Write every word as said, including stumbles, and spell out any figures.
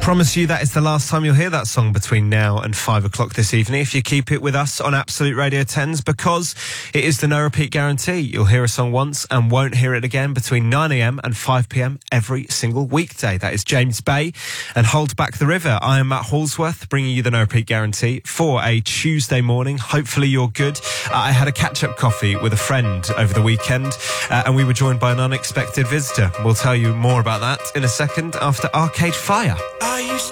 promise you that is the last time you'll hear that song between now and five o'clock this evening if you keep it with us on Absolute Radio tens, because it is the no repeat guarantee. You'll hear a song once and won't hear it again between nine a.m. and five p.m. every single weekday. That is James Bay and Hold Back the River. I am Matt Hallsworth, bringing you the no repeat guarantee for a Tuesday morning. Hopefully you're good. Uh, I had a catch-up coffee with a friend over the weekend uh, and we were joined by an unexpected visitor. We'll tell you more about that in a second after Arcade Fire. Are you